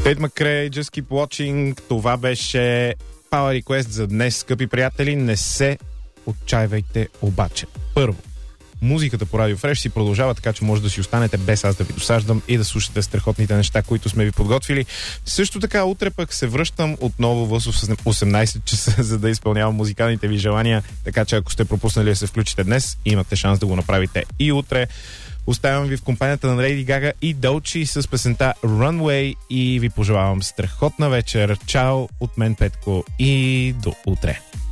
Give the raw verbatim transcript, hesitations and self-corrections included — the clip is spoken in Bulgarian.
Тейт Макрей, Just Keep Watching. Това беше Power Request за днес, скъпи приятели. Не се отчаивайте обаче. Първо, музиката по Радио Фреш си продължава, така че може да си останете без аз да ви досаждам и да слушате страхотните неща, които сме ви подготвили. Също така, утре пък се връщам отново в осемнайсет часа, за да изпълнявам музикалните ви желания, така че ако сте пропуснали да се включите днес, имате шанс да го направите и утре. Оставям ви в компанията на Лейди Гага и Долчи с песента Runway и ви пожелавам страхотна вечер. Чао от мен, Петко, и до утре.